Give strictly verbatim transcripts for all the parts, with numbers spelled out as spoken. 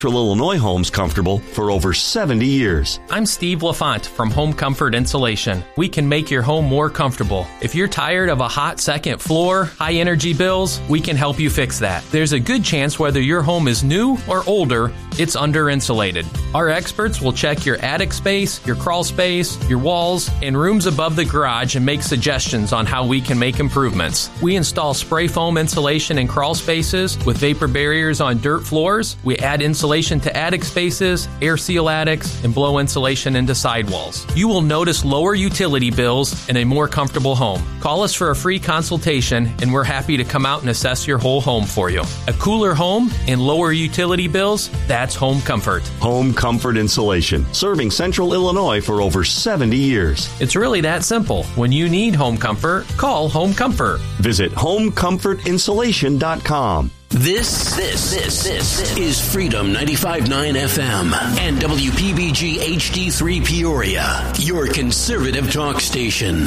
Central Illinois homes comfortable for over seventy years. I'm Steve LaFont from Home Comfort Insulation. We can make your home more comfortable. If you're tired of a hot second floor, high energy bills, we can help you fix that. There's a good chance whether your home is new or older, it's under insulated. Our experts will check your attic space, your crawl space, your walls, and rooms above the garage and make suggestions on how we can make improvements. We install spray foam insulation in crawl spaces with vapor barriers on dirt floors. We add insulation to attic spaces, air seal attics, and blow insulation into sidewalls. You will notice lower utility bills and a more comfortable home. Call us for a free consultation, and we're happy to come out and assess your whole home for you. A cooler home and lower utility bills, that's Home Comfort. Home Comfort Insulation, serving Central Illinois for over seventy years. It's really that simple. When you need home comfort, call Home Comfort. Visit home comfort insulation dot com. This, this, this, this is Freedom ninety-five point nine F M and W P B G H D three Peoria, your conservative talk station.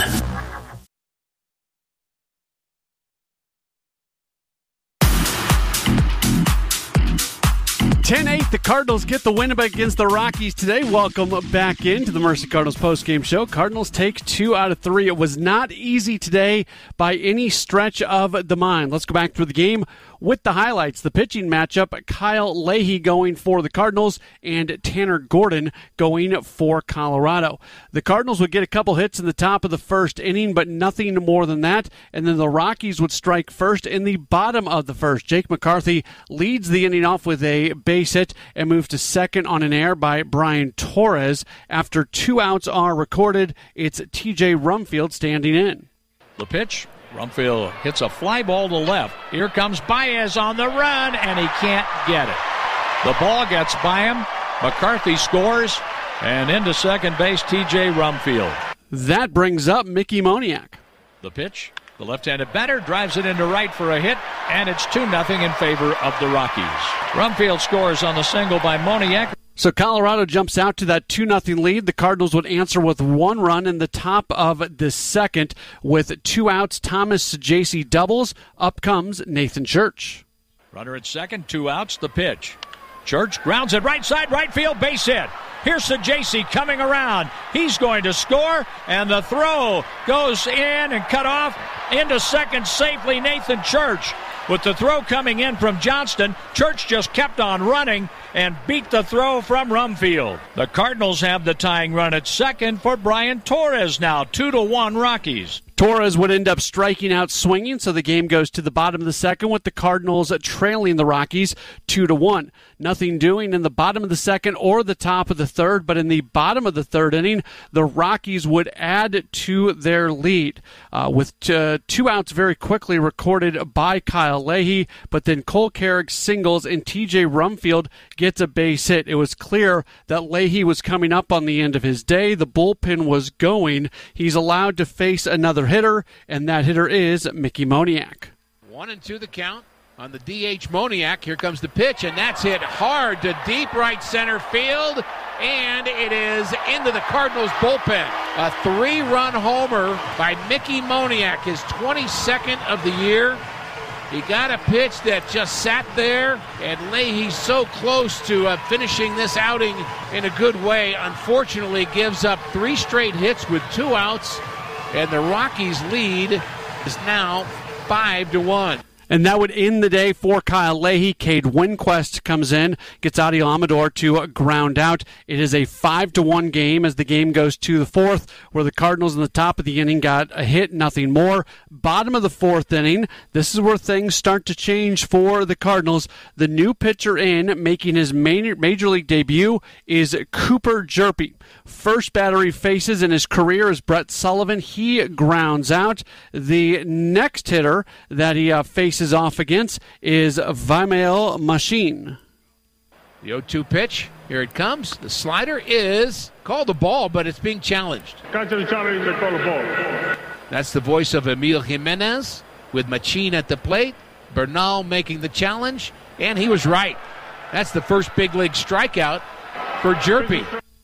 ten eight, the Cardinals get the win against the Rockies today. Welcome back into the Mercy Cardinals postgame show. Cardinals take two out of three. It was not easy today by any stretch of the mind. Let's go back through the game with the highlights. The pitching matchup, Kyle Leahy going for the Cardinals and Tanner Gordon going for Colorado. The Cardinals would get a couple hits in the top of the first inning, but nothing more than that. And then the Rockies would strike first in the bottom of the first. Jake McCarthy leads the inning off with a base hit and moves to second on an error by Brian Torres. After two outs are recorded, it's T J Rumfield standing in. The pitch. Rumfield hits a fly ball to left. Here comes Baez on the run, and he can't get it. The ball gets by him. McCarthy scores, and into second base, T J Rumfield. That brings up Mickey Moniak. The pitch. The left-handed batter drives it into right for a hit, and it's two nothing in favor of the Rockies. Rumfield scores on the single by Moniak. So Colorado jumps out to that two nothing lead. The Cardinals would answer with one run in the top of the second. With two outs, Thomas J C doubles. Up comes Nathan Church. Runner at second, two outs, the pitch. Church grounds it right side, right field, base hit. Here's Sajacy coming around. He's going to score, and the throw goes in and cut off into second safely, Nathan Church. With the throw coming in from Johnston, Church just kept on running and beat the throw from Rumfield. The Cardinals have the tying run at second for Brian Torres now, two to one Rockies. Torres would end up striking out swinging, so the game goes to the bottom of the second with the Cardinals trailing the Rockies two to one. Nothing doing in the bottom of the second or the top of the third, but in the bottom of the third inning, the Rockies would add to their lead uh, with uh, two outs very quickly recorded by Kyle Leahy, but then Cole Carrick singles and T J Rumfield gets a base hit. It was clear that Leahy was coming up on the end of his day. The bullpen was going. He's allowed to face another hitter, and that hitter is Mickey Moniak. One and two the count on the D H Moniak. Here comes the pitch, and that's hit hard to deep right center field, and it is into the Cardinals bullpen. A three-run homer by Mickey Moniak, his twenty-second of the year. He got a pitch that just sat there, and Leahy's so close to uh, finishing this outing in a good way. Unfortunately, gives up three straight hits with two outs, and the Rockies' lead is now five to one. And that would end the day for Kyle Leahy. Cade Winquist comes in, gets Adi Amador to ground out. It is a five to one game as the game goes to the fourth, where the Cardinals in the top of the inning got a hit, nothing more. Bottom of the fourth inning, this is where things start to change for the Cardinals. The new pitcher in, making his major league debut, is Cooper Jerpy. First batter he faces in his career is Brett Sullivan. He grounds out. The next hitter that he uh, faces off against is Vimael Machine. The oh two pitch, here it comes. The slider is called a ball, but it's being challenged. Catcher challenge, they call a ball. That's the voice of Emil Jimenez with Machine at the plate. Bernal making the challenge, and he was right. That's the first big league strikeout for Jerpy.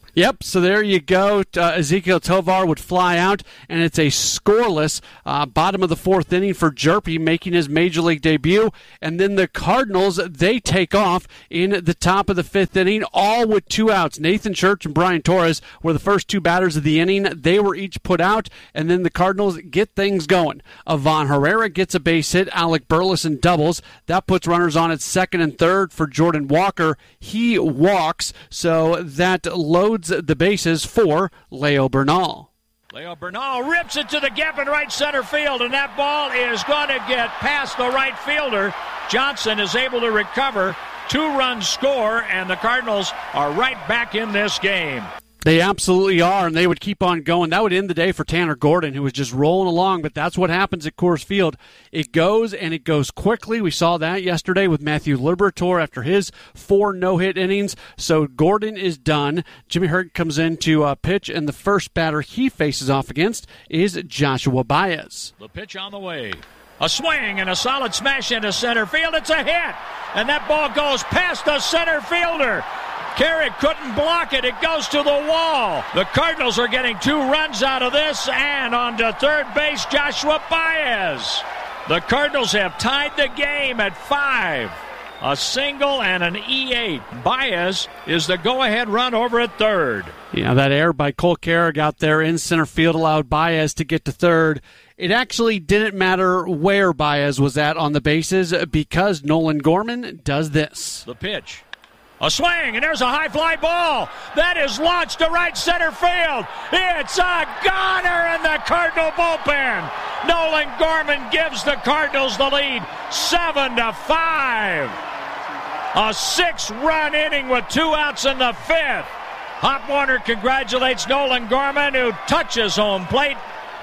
Yep, so there you go. Uh, Ezekiel Tovar would fly out, and it's a scoreless uh, bottom of the fourth inning for Jerpy making his Major League debut. And then the Cardinals, they take off in the top of the fifth inning, all with two outs. Nathan Church and Brian Torres were the first two batters of the inning. They were each put out, and then the Cardinals get things going. Ivan Herrera gets a base hit. Alec Burleson doubles. That puts runners on at second and third for Jordan Walker. He walks, so that loads the bases for Leo Bernal. Leo Bernal rips it to the gap in right center field, and that ball is going to get past the right fielder. Johnson is able to recover. Two-run score, and the Cardinals are right back in this game. They absolutely are, and they would keep on going. That would end the day for Tanner Gordon, who was just rolling along, but that's what happens at Coors Field. It goes, and it goes quickly. We saw that yesterday with Matthew Liberatore after his four no-hit innings. So Gordon is done. Jimmy Hurt comes in to uh, pitch, and the first batter he faces off against is Joshua Baez. The pitch on the way. A swing and a solid smash into center field. It's a hit, and that ball goes past the center fielder. Carrick couldn't block it. It goes to the wall. The Cardinals are getting two runs out of this, and on to third base, Joshua Baez. The Cardinals have tied the game at five. A single and an E eight. Baez is the go-ahead run over at third. Yeah, that error by Cole Carrick out there in center field allowed Baez to get to third. It actually didn't matter where Baez was at on the bases because Nolan Gorman does this. The pitch. A swing, and there's a high fly ball. That is launched to right center field. It's a goner in the Cardinal bullpen. Nolan Gorman gives the Cardinals the lead, seven to five. A six-run inning with two outs in the fifth. Hop Warner congratulates Nolan Gorman, who touches home plate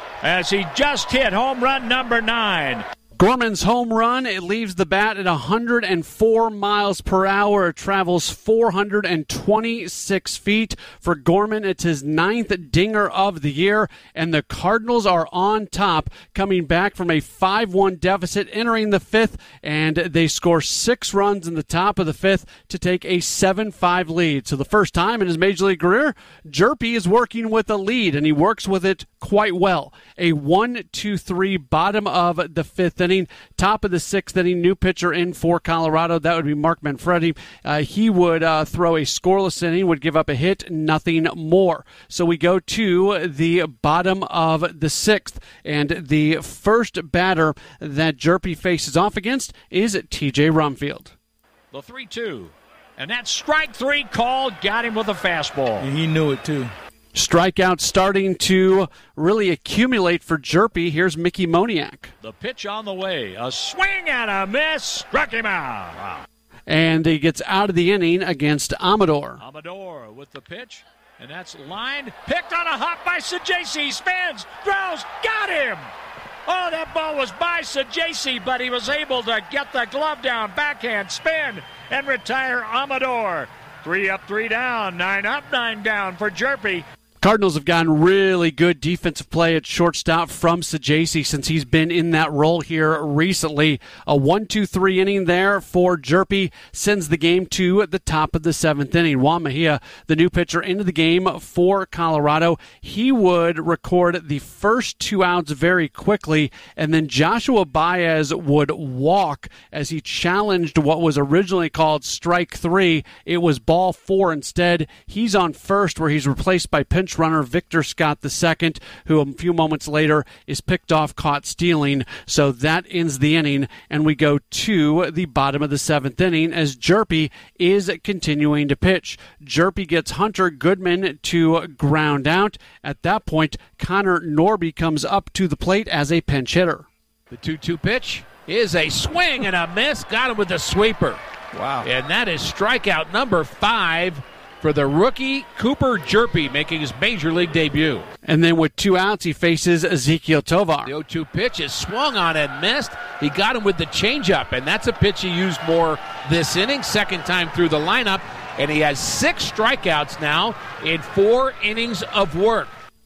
as he just hit home run number nine. Gorman's home run, it leaves the bat at one hundred four miles per hour. It travels four hundred twenty-six feet. For Gorman, it's his ninth dinger of the year, and the Cardinals are on top, coming back from a five one deficit, entering the fifth, and they score six runs in the top of the fifth to take a seven five lead. So the first time in his Major League career, Jerpy is working with a lead, and he works with it quite well. A one two three bottom of the fifth inning. Top of the sixth inning, new pitcher in for Colorado. That would be Mark Manfredi. Uh, he would uh, throw a scoreless inning, would give up a hit, nothing more. So we go to the bottom of the sixth, and the first batter that Jerpy faces off against is T J Rumfield. The three two, and that strike three call got him with a fastball. And he knew it too. Strikeouts starting to really accumulate for Jerpy. Here's Mickey Moniak. The pitch on the way. A swing and a miss. Struck him out. Wow. And he gets out of the inning against Amador. Amador with the pitch. And that's lined. Picked on a hop by Sajaci. Spins. Throws. Got him. Oh, that ball was by Sajaci, but he was able to get the glove down. Backhand spin and retire Amador. Three up, three down. Nine up, nine down for Jerpy. Cardinals have gotten really good defensive play at shortstop from Sajaci since he's been in that role here recently. A one two three inning there for Jerpy sends the game to the top of the seventh inning. Juan Mejia, the new pitcher, into the game for Colorado. He would record the first two outs very quickly, and then Joshua Baez would walk as he challenged what was originally called strike three. It was ball four instead. He's on first, where he's replaced by pinch runner Victor Scott the second, who a few moments later is picked off, caught stealing. So that ends the inning, and we go to the bottom of the seventh inning as Jerpy is continuing to pitch. Jerpy gets Hunter Goodman to ground out. At that point, Connor Norby comes up to the plate as a pinch hitter. The two two pitch is a swing and a miss. Got him with the sweeper. Wow. And that is strikeout number five for the rookie Cooper Jerpy, making his Major League debut. And then with two outs, he faces Ezekiel Tovar. The oh two pitch is swung on and missed. He got him with the changeup, and that's a pitch he used more this inning, second time through the lineup, and he has six strikeouts now in four innings of work.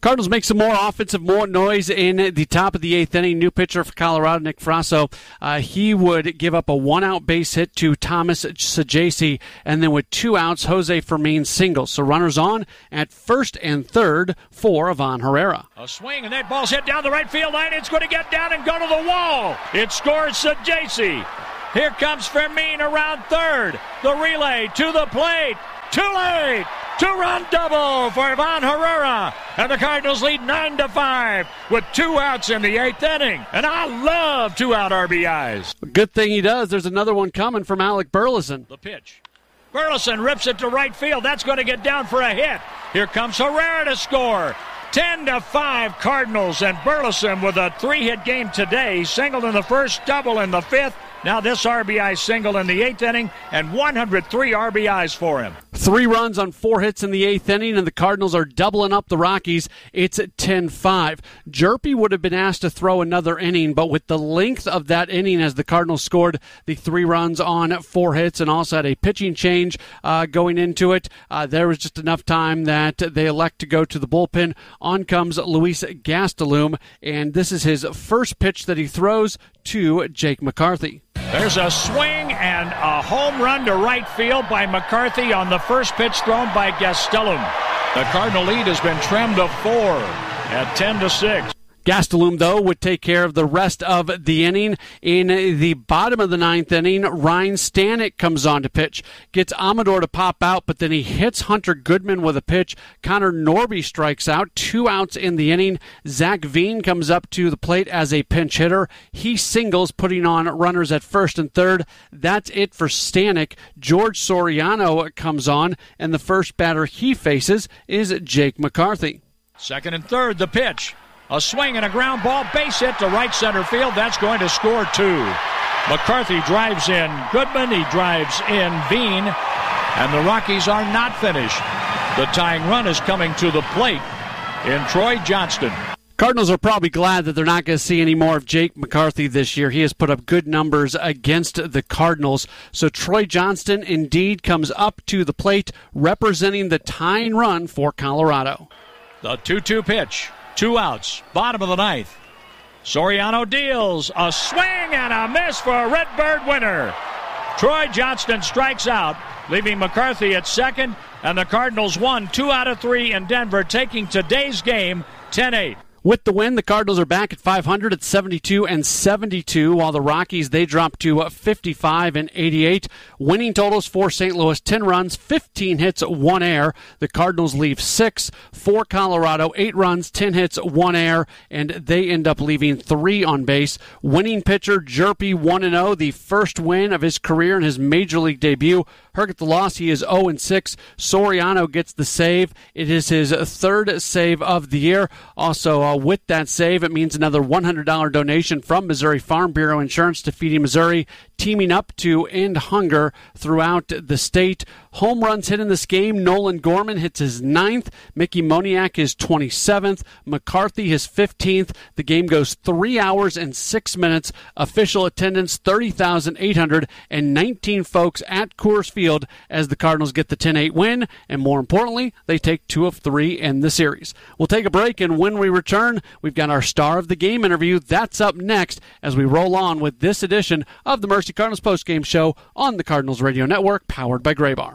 Cardinals make some more offensive more noise in the top of the eighth inning. New pitcher for Colorado, Nick Frasso. Uh, he would give up a one-out base hit to Thomas Saggese, and then with two outs, Jose Fermin singles. So runners on at first and third for Ivan Herrera. A swing, and that ball's hit down the right field line. It's going to get down and go to the wall. It scores Saggese. Here comes Fermin around third. The relay to the plate. Too late. Two-run double for Ivan Herrera. And the Cardinals lead nine to five with two outs in the eighth inning. And I love two-out R B Is. Good thing he does. There's another one coming from Alec Burleson. The pitch. Burleson rips it to right field. That's going to get down for a hit. Here comes Herrera to score. ten to five Cardinals, and Burleson with a three-hit game today. Singled in the first, double in the fifth. Now this R B I single in the eighth inning, and one hundred three R B Is for him. Three runs on four hits in the eighth inning, and the Cardinals are doubling up the Rockies. It's ten five. Jerpy would have been asked to throw another inning, but with the length of that inning as the Cardinals scored the three runs on four hits and also had a pitching change uh, going into it, uh, there was just enough time that they elect to go to the bullpen. On comes Luis Gastelum, and this is his first pitch that he throws to Jake McCarthy. There's a swing and a home run to right field by McCarthy on the first pitch thrown by Gastelum. The Cardinal lead has been trimmed to four at ten to six. Gastelum, though, would take care of the rest of the inning. In the bottom of the ninth inning, Ryan Stanek comes on to pitch, gets Amador to pop out, but then he hits Hunter Goodman with a pitch. Connor Norby strikes out, two outs in the inning. Zach Veen comes up to the plate as a pinch hitter. He singles, putting on runners at first and third. That's it for Stanek. George Soriano comes on, and the first batter he faces is Jake McCarthy. Second and third, the pitch. A swing and a ground ball, base hit to right center field. That's going to score two. McCarthy drives in Goodman. He drives in Veen. And the Rockies are not finished. The tying run is coming to the plate in Troy Johnston. Cardinals are probably glad that they're not going to see any more of Jake McCarthy this year. He has put up good numbers against the Cardinals. So Troy Johnston indeed comes up to the plate, representing the tying run for Colorado. The two two pitch. Two outs, bottom of the ninth. Soriano deals a swing and a miss for a Redbird winner. Troy Johnston strikes out, leaving McCarthy at second, and the Cardinals won two out of three in Denver, taking today's game ten eight. With the win, the Cardinals are back at five hundred at seventy-two and seventy-two, while the Rockies, they drop to fifty-five and eighty-eight. Winning totals for Saint Louis, ten runs, fifteen hits, one error. The Cardinals leave six. For Colorado, eight runs, ten hits, one error, and they end up leaving three on base. Winning pitcher Jerpy one and oh, the first win of his career in his major league debut. Herget the loss, he is oh and six. Soriano gets the save. It is his third save of the year. Also, uh, with that save, it means another one hundred dollars donation from Missouri Farm Bureau Insurance to Feeding Missouri, teaming up to end hunger throughout the state. Home runs hit in this game. Nolan Gorman hits his ninth. Mickey Moniak his twenty-seventh. McCarthy his fifteenth. The game goes three hours and six minutes. Official attendance thirty thousand eight hundred nineteen folks at Coors Field as the Cardinals get the ten eight win. And more importantly, they take two of three in the series. We'll take a break, and when we return, we've got our Star of the Game interview. That's up next as we roll on with this edition of the Mercy Cardinals postgame show on the Cardinals Radio Network, powered by Graybar.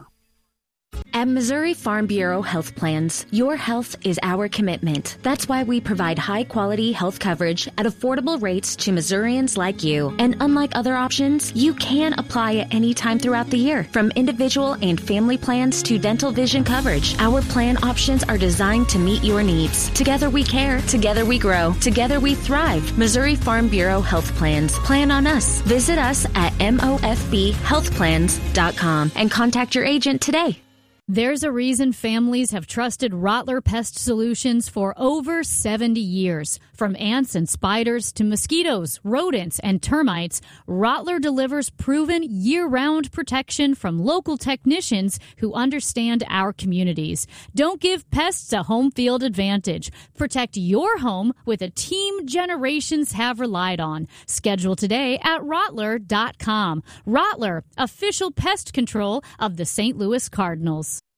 At Missouri Farm Bureau Health Plans, your health is our commitment. That's why we provide high-quality health coverage at affordable rates to Missourians like you. And unlike other options, you can apply at any time throughout the year. From individual and family plans to dental vision coverage, our plan options are designed to meet your needs. Together we care. Together we grow. Together we thrive. Missouri Farm Bureau Health Plans. Plan on us. Visit us at M O F B health plans dot com and contact your agent today. There's a reason families have trusted Rottler Pest Solutions for over seventy years. From ants and spiders to mosquitoes, rodents, and termites, Rottler delivers proven year-round protection from local technicians who understand our communities. Don't give pests a home field advantage. Protect your home with a team generations have relied on. Schedule today at Rottler dot com. Rottler, official pest control of the Saint Louis Cardinals.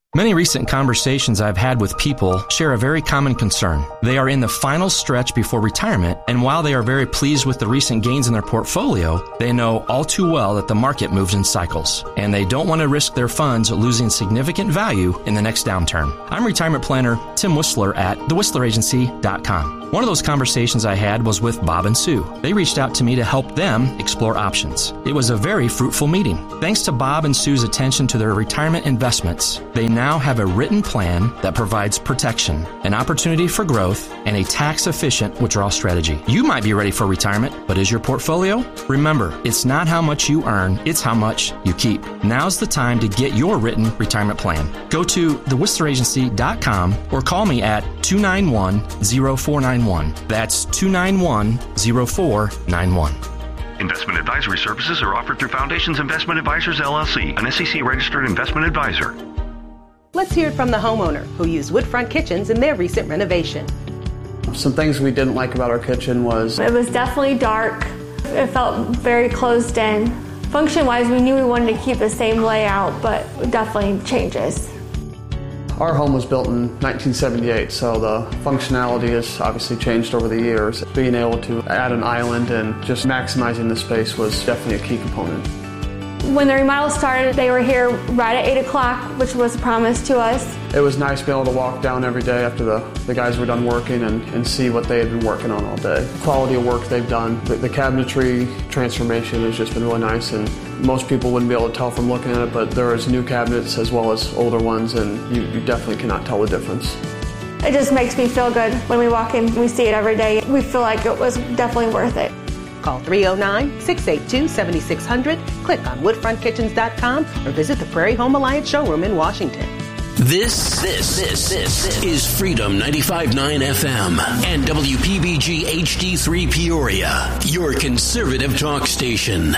Many recent conversations I've had with people share a very common concern. They are in the final stretch before retirement, and while they are very pleased with the recent gains in their portfolio, they know all too well that the market moves in cycles, and they don't want to risk their funds losing significant value in the next downturn. I'm retirement planner Tim Whistler at the whistler agency dot com. One of those conversations I had was with Bob and Sue. They reached out to me to help them explore options. It was a very fruitful meeting. Thanks to Bob and Sue's attention to their retirement investments, they now have a written plan that provides protection, an opportunity for growth, and a tax-efficient withdrawal strategy. You might be ready for retirement, but is your portfolio? Remember, it's not how much you earn, it's how much you keep. Now's the time to get your written retirement plan. Go to the whistler agency dot com or call me at two nine one, zero four nine one. That's two nine one, zero four nine one. Investment advisory services are offered through Foundations Investment Advisors, L L C, an S E C-registered investment advisor. Let's hear it from the homeowner who used Woodfront Kitchens in their recent renovation. Some things we didn't like about our kitchen was... It was definitely dark. It felt very closed in. Function-wise, we knew we wanted to keep the same layout, but definitely changes. Our home was built in nineteen seventy-eight, so the functionality has obviously changed over the years. Being able to add an island and just maximizing the space was definitely a key component. When the remodel started, they were here right at eight o'clock, which was a promise to us. It was nice being able to walk down every day after the, the guys were done working and, and see what they had been working on all day. The quality of work they've done. The, the cabinetry transformation has just been really nice, and most people wouldn't be able to tell from looking at it, but there is new cabinets as well as older ones, and you, you definitely cannot tell the difference. It just makes me feel good when we walk in. We see it every day. We feel like it was definitely worth it. Call three oh nine, six eight two, seven six zero zero, click on woodfront kitchens dot com, or visit the Prairie Home Alliance showroom in Washington. This, this, this, this is Freedom ninety-five point nine F M and W P B G H D three Peoria, your conservative talk station.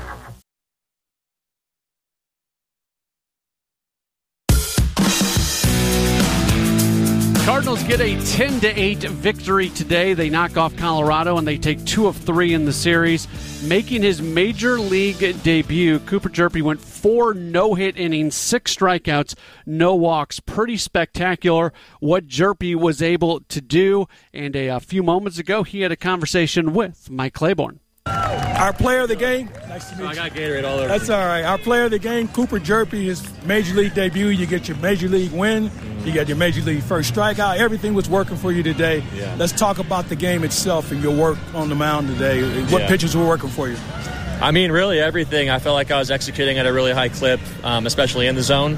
Cardinals get a ten to eight victory today. They knock off Colorado, and they take two of three in the series. Making his major league debut, Cooper Hjerpe went four no-hit innings, six strikeouts, no walks. Pretty spectacular what Hjerpe was able to do. And a, a few moments ago, he had a conversation with Mike Claiborne. Our player of the game. Nice to meet you. I got Gatorade all over. That's all right. Our player of the game, Cooper Hjerpe, his major league debut. You get your major league win. Mm-hmm. You got your major league first strikeout. Everything was working for you today. Yeah. Let's talk about the game itself and your work on the mound today. What yeah. pitches were working for you? I mean, really everything. I felt like I was executing at a really high clip, um, especially in the zone.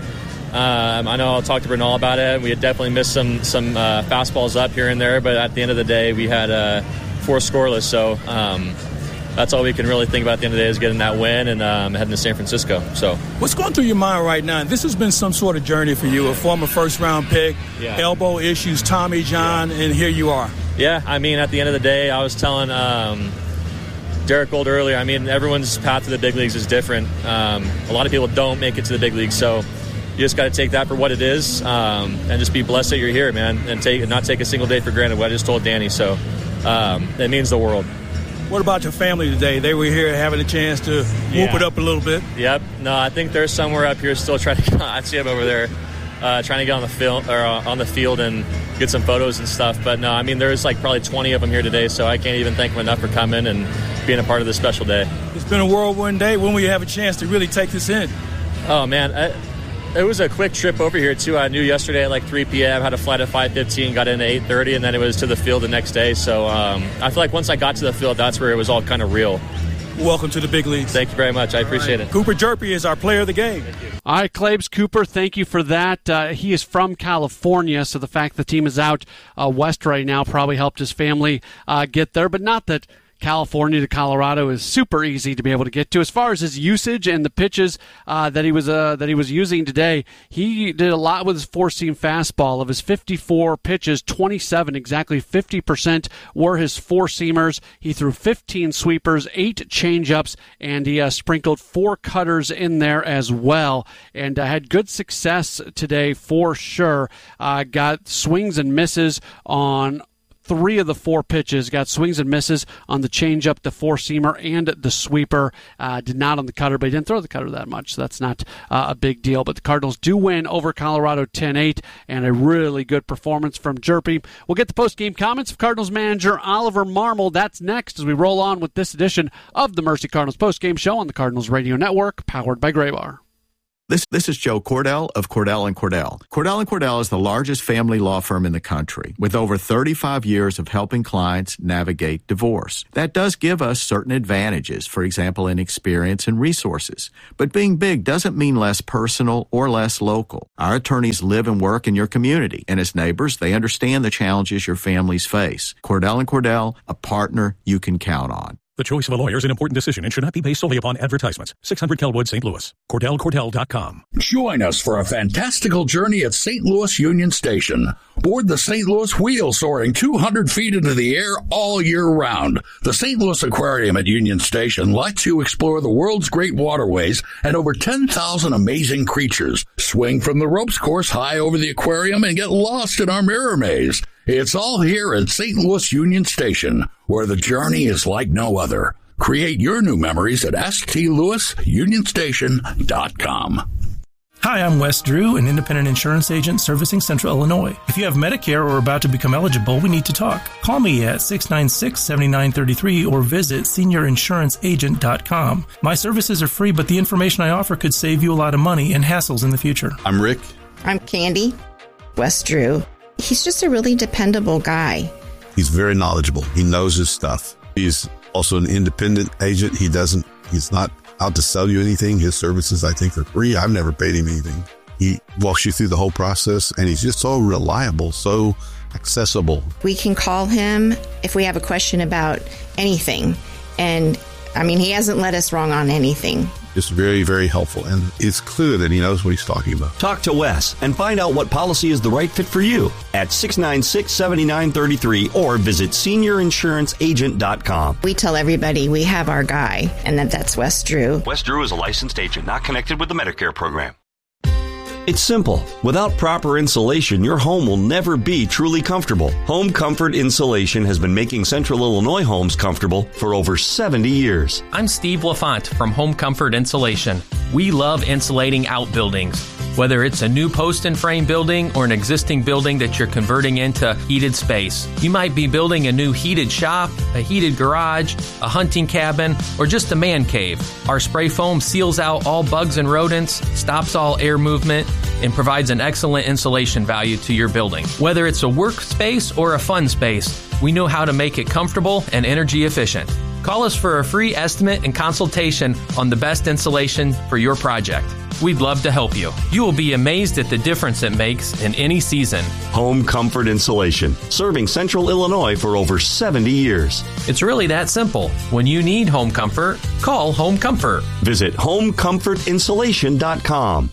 Um, I know I'll talk to Bernal about it. We had definitely missed some some uh, fastballs up here and there, but at the end of the day, we had uh, four scoreless. So. Um, That's all we can really think about at the end of the day is getting that win and um, heading to San Francisco. So, what's going through your mind right now? This has been some sort of journey for you, a former first-round pick, yeah. elbow issues, Tommy John, yeah. and here you are. Yeah, I mean, at the end of the day, I was telling um, Derek Gold earlier, I mean, everyone's path to the big leagues is different. Um, a lot of people don't make it to the big leagues, so you just got to take that for what it is um, and just be blessed that you're here, man, and take not take a single day for granted. What I just told Danny, so um, it means the world. What about your family today? They were here having a chance to whoop yeah. it up a little bit. Yep. No, I think they're somewhere up here still trying to. I see them over there, uh, trying to get on the field or uh, on the field and get some photos and stuff. But no, I mean there's like probably twenty of them here today, so I can't even thank them enough for coming and being a part of this special day. It's been a whirlwind day. When will you have a chance to really take this in? Oh man. I, It was a quick trip over here, too. I knew yesterday at like three p.m., had a flight at five fifteen, got in at eight thirty, and then it was to the field the next day. So um, I feel like once I got to the field, that's where it was all kind of real. Welcome to the big leagues. Thank you very much. I all appreciate right. it. Cooper Hjerpe is our player of the game. All right, Claibs, Cooper, thank you for that. Uh, he is from California, so the fact the team is out uh, west right now probably helped his family uh, get there, but not that California to Colorado is super easy to be able to get to. As far as his usage and the pitches uh, that he was uh, that he was using today, he did a lot with his four-seam fastball. Of his fifty-four pitches, twenty-seven, exactly fifty percent, were his four-seamers. He threw fifteen sweepers, eight changeups, and he uh, sprinkled four cutters in there as well, and uh, had good success today for sure. Uh, got swings and misses on three of the four pitches, got swings and misses on the changeup, the four-seamer, and the sweeper. Uh, did not on the cutter, but he didn't throw the cutter that much, so that's not uh, a big deal. But the Cardinals do win over Colorado ten eight, and a really good performance from Jerpy. We'll get the post-game comments of Cardinals manager Oliver Marmol. That's next as we roll on with this edition of the Mercy Cardinals post-game show on the Cardinals Radio Network, powered by Graybar. This this is Joe Cordell of Cordell and Cordell. Cordell and Cordell is the largest family law firm in the country with over thirty-five years of helping clients navigate divorce. That does give us certain advantages, for example, in experience and resources. But being big doesn't mean less personal or less local. Our attorneys live and work in your community, and as neighbors, they understand the challenges your families face. Cordell and Cordell, a partner you can count on. The choice of a lawyer is an important decision and should not be based solely upon advertisements. six hundred Kelwood, Saint Louis. Cordell Cordell dot com. Join us for a fantastical journey at Saint Louis Union Station. Board the Saint Louis Wheel soaring two hundred feet into the air all year round. The Saint Louis Aquarium at Union Station lets you explore the world's great waterways and over ten thousand amazing creatures. Swing from the ropes course high over the aquarium and get lost in our mirror maze. It's all here at Saint Louis Union Station, where the journey is like no other. Create your new memories at S T Louis Union Station dot com. Hi, I'm Wes Drew, an independent insurance agent servicing Central Illinois. If you have Medicare or are about to become eligible, we need to talk. Call me at six nine six, seven nine three three or visit senior insurance agent dot com. My services are free, but the information I offer could save you a lot of money and hassles in the future. I'm Rick. I'm Candy. Wes Drew. He's just a really dependable guy. He's very knowledgeable. He knows his stuff. He's also an independent agent. He doesn't, he's not out to sell you anything. His services, I think, are free. I've never paid him anything. He walks you through the whole process, and he's just so reliable, so accessible. We can call him if we have a question about anything. And, I mean, he hasn't led us wrong on anything. Just very, very helpful, and it's clear that he knows what he's talking about. Talk to Wes and find out what policy is the right fit for you at six nine six, seven nine three three or visit senior insurance agent dot com. We tell everybody we have our guy, and that that's Wes Drew. Wes Drew is a licensed agent not connected with the Medicare program. It's simple. Without proper insulation, your home will never be truly comfortable. Home Comfort Insulation has been making Central Illinois homes comfortable for over seventy years. I'm Steve LaFont from Home Comfort Insulation. We love insulating outbuildings. Whether it's a new post and frame building or an existing building that you're converting into heated space. You might be building a new heated shop, a heated garage, a hunting cabin, or just a man cave. Our spray foam seals out all bugs and rodents, stops all air movement, and provides an excellent insulation value to your building. Whether it's a workspace or a fun space, we know how to make it comfortable and energy efficient. Call us for a free estimate and consultation on the best insulation for your project. We'd love to help you. You will be amazed at the difference it makes in any season. Home Comfort Insulation, serving Central Illinois for over seventy years. It's really that simple. When you need home comfort, call Home Comfort. Visit home comfort insulation dot com.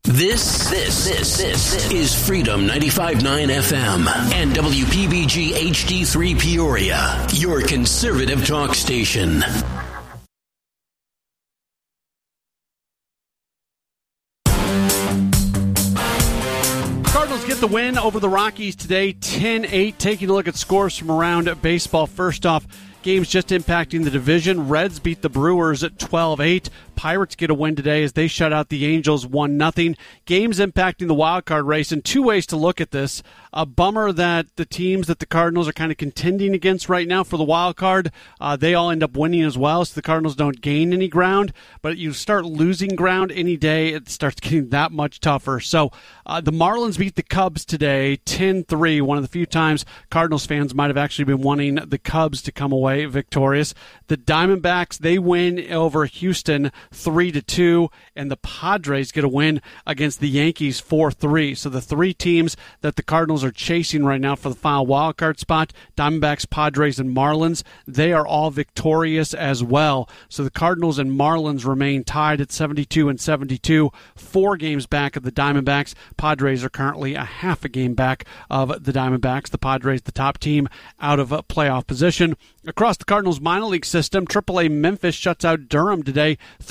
This, this, this, this is Freedom ninety-five point nine F M and W P B G H D three Peoria, your conservative talk station. Cardinals get the win over the Rockies today, ten eight. Taking a look at scores from around baseball. First off, games just impacting the division. Reds beat the Brewers at twelve eight. Pirates get a win today as they shut out the Angels one nothing. Games impacting the wild card race, and two ways to look at this. A bummer that the teams that the Cardinals are kind of contending against right now for the wild card, uh, they all end up winning as well, so the Cardinals don't gain any ground. But you start losing ground any day, it starts getting that much tougher. So uh, the Marlins beat the Cubs today ten three, one of the few times Cardinals fans might have actually been wanting the Cubs to come away victorious. The Diamondbacks, they win over Houston three to two, and the Padres get a win against the Yankees four three. So the three teams that the Cardinals are chasing right now for the final wild card spot, Diamondbacks, Padres, and Marlins, they are all victorious as well. So the Cardinals and Marlins remain tied at seventy-two and seventy-two, four games back of the Diamondbacks. Padres are currently a half a game back of the Diamondbacks. The Padres, the top team out of a playoff position. Across the Cardinals minor league system, triple A Memphis shuts out Durham today three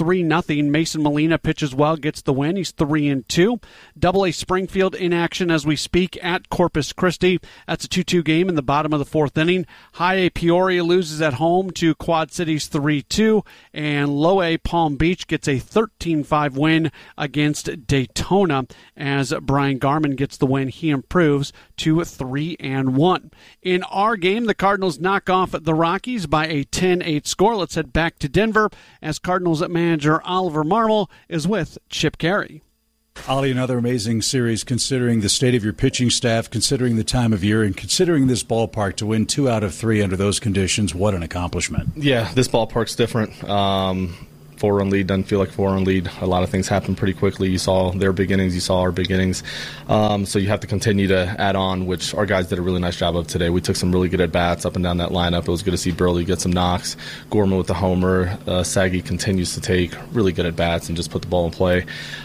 three nothing. Mason Molina pitches well, gets the win. He's three and two. Double A Springfield in action as we speak at Corpus Christi. That's a two two game in the bottom of the fourth inning. High A Peoria loses at home to Quad Cities three two, and Low A Palm Beach gets a thirteen five win against Daytona as Brian Garman gets the win. He improves to three and one. In our game, the Cardinals knock off the Rockies by a ten eight score. Let's head back to Denver as Cardinals manager Oliver Marmol is with Chip Caray. Ollie, another amazing series considering the state of your pitching staff, considering the time of year, and considering this ballpark to win two out of three under those conditions. What an accomplishment. Yeah, this ballpark's different. Um, four-run lead doesn't feel like a four-run lead. A lot of things happen pretty quickly. You saw their beginnings. You saw our beginnings. Um, so you have to continue to add on, which our guys did a really nice job of today. We took some really good at-bats up and down that lineup. It was good to see Burley get some knocks. Gorman with the homer. Uh, Saggy continues to take really good at-bats and just put the ball in play.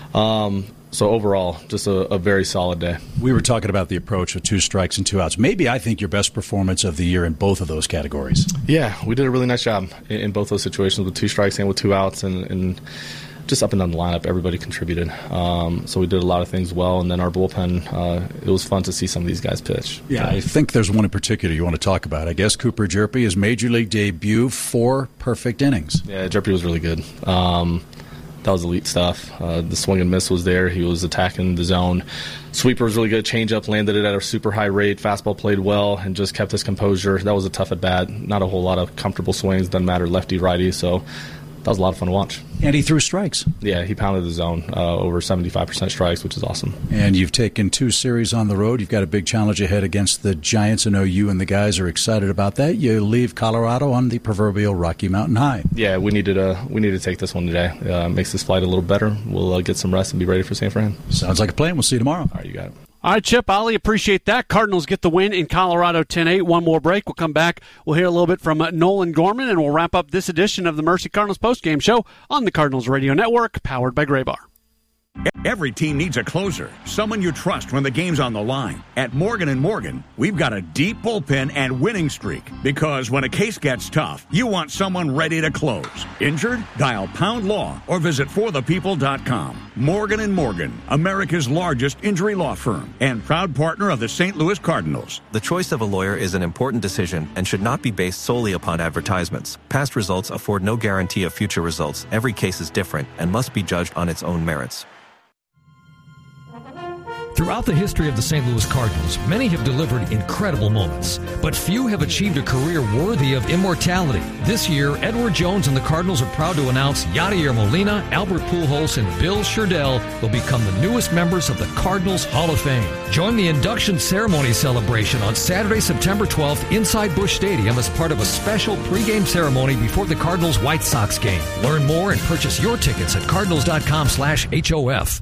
Um, So overall, just a, a very solid day. We were talking about the approach of two strikes and two outs. Maybe I think your best performance of the year in both of those categories. Yeah, we did a really nice job in, in both those situations with two strikes and with two outs, and, and just up and down the lineup, everybody contributed. Um, so we did a lot of things well, and then our bullpen, uh, it was fun to see some of these guys pitch. Yeah, I think there's one in particular you want to talk about. I guess Cooper Jerpy, his major league debut, four perfect innings. Yeah, Jerpy was really good. Um, That was elite stuff. Uh, the swing and miss was there. He was attacking the zone. Sweeper was really good. Changeup, landed it at a super high rate. Fastball played well and just kept his composure. That was a tough at bat. Not a whole lot of comfortable swings. Doesn't matter lefty, righty. So that was a lot of fun to watch. And he threw strikes. Yeah, he pounded the zone, uh, over seventy-five percent strikes, which is awesome. And you've taken two series on the road. You've got a big challenge ahead against the Giants. I know you and the guys are excited about that. You leave Colorado on the proverbial Rocky Mountain High. Yeah, we needed to, we need to take this one today. Uh, makes this flight a little better. We'll uh, get some rest and be ready for San Fran. Sounds like a plan. We'll see you tomorrow. All right, you got it. All right, Chip, Ollie, appreciate that. Cardinals get the win in Colorado ten eight. One more break. We'll come back. We'll hear a little bit from uh, Nolan Gorman, and we'll wrap up this edition of the Mercy Cardinals postgame show on the Cardinals Radio Network, powered by Graybar. Every team needs a closer, someone you trust when the game's on the line. At Morgan and Morgan, we've got a deep bullpen and winning streak, because when a case gets tough, you want someone ready to close. Injured? Dial Pound Law or visit for the people dot com. Morgan and Morgan, America's largest injury law firm and proud partner of the Saint Louis Cardinals. The choice of a lawyer is an important decision and should not be based solely upon advertisements. Past results afford no guarantee of future results. Every case is different and must be judged on its own merits. Throughout the history of the Saint Louis Cardinals, many have delivered incredible moments, but few have achieved a career worthy of immortality. This year, Edward Jones and the Cardinals are proud to announce Yadier Molina, Albert Pujols, and Bill Sherdell will become the newest members of the Cardinals Hall of Fame. Join the induction ceremony celebration on Saturday, September twelfth inside Busch Stadium as part of a special pregame ceremony before the Cardinals White Sox game. Learn more and purchase your tickets at cardinals dot com slash H O F.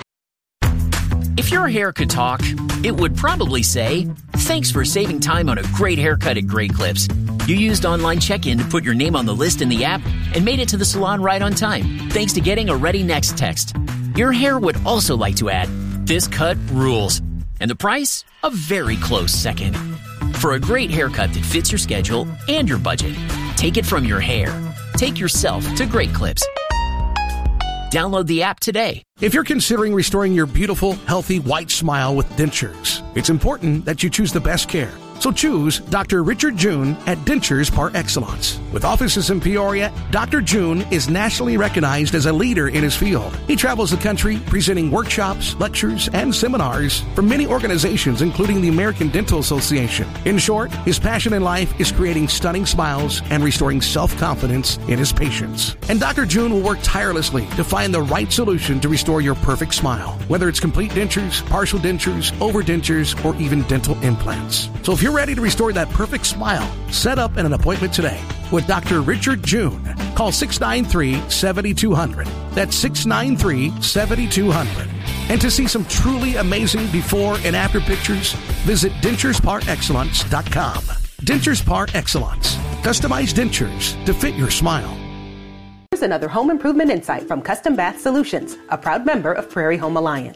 If your hair could talk, it would probably say, "Thanks for saving time on a great haircut at Great Clips. You used online check-in to put your name on the list in the app and made it to the salon right on time, thanks to getting a Ready Next text." Your hair would also like to add, "This cut rules." And the price? A very close second. For a great haircut that fits your schedule and your budget, take it from your hair. Take yourself to Great Clips. Download the app today. If you're considering restoring your beautiful, healthy, white smile with dentures, it's important that you choose the best care. So choose Doctor Richard June at Dentures Par Excellence. With offices in Peoria, Doctor June is nationally recognized as a leader in his field. He travels the country presenting workshops, lectures, and seminars for many organizations, including the American Dental Association. In short, his passion in life is creating stunning smiles and restoring self-confidence in his patients. And Doctor June will work tirelessly to find the right solution to restore your perfect smile, whether it's complete dentures, partial dentures, overdentures, or even dental implants. So if you're ready to restore that perfect smile, set up an appointment today with Doctor Richard June. Call six nine three, seven two zero zero. That's six nine three, seven two zero zero. And to see some truly amazing before and after pictures, visit dentures par excellence dot com. Dentures Par Excellence. Customized dentures to fit your smile. Here's another home improvement insight from Custom Bath Solutions, a proud member of Prairie Home Alliance.